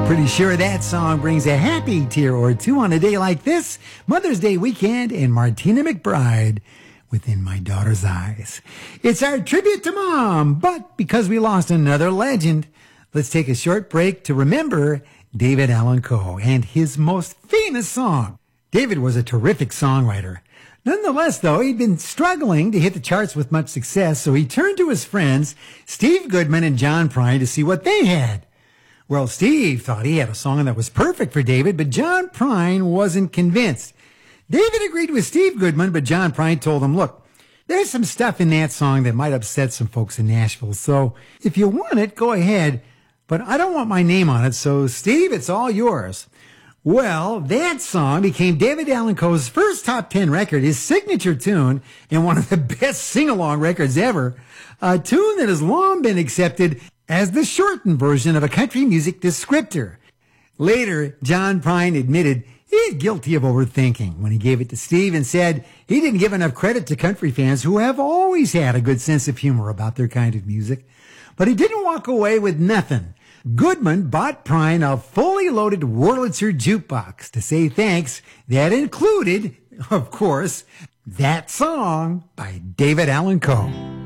Pretty sure that song brings a happy tear or two on a day like this, Mother's Day weekend, and Martina McBride, Within My Daughter's Eyes. It's our tribute to Mom, but because we lost another legend, let's take a short break to remember David Allan Coe and his most famous song. David was a terrific songwriter. Nonetheless, though, he'd been struggling to hit the charts with much success, so he turned to his friends, Steve Goodman and John Prine, to see what they had. Well, Steve thought he had a song that was perfect for David, but John Prine wasn't convinced. David agreed with Steve Goodman, but John Prine told him, look, there's some stuff in that song that might upset some folks in Nashville, so if you want it, go ahead, but I don't want my name on it, so Steve, it's all yours. Well, that song became David Allan Coe's first top 10 record, his signature tune, and one of the best sing-along records ever, a tune that has long been accepted as the shortened version of a country music descriptor. Later, John Prine admitted he's guilty of overthinking when he gave it to Steve and said he didn't give enough credit to country fans who have always had a good sense of humor about their kind of music. But he didn't walk away with nothing. Goodman bought Prine a fully loaded Wurlitzer jukebox to say thanks. That included, of course, that song by David Allan Coe.